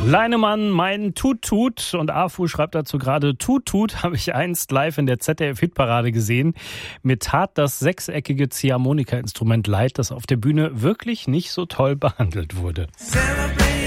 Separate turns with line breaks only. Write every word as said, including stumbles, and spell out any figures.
Leinemann, mein Tut-Tut. Und Afu schreibt dazu gerade, Tut-Tut habe ich einst live in der Z D F-Hitparade gesehen. Mir tat das sechseckige Ziehharmonika-Instrument leid, das auf der Bühne wirklich nicht so toll behandelt wurde. Celebrate.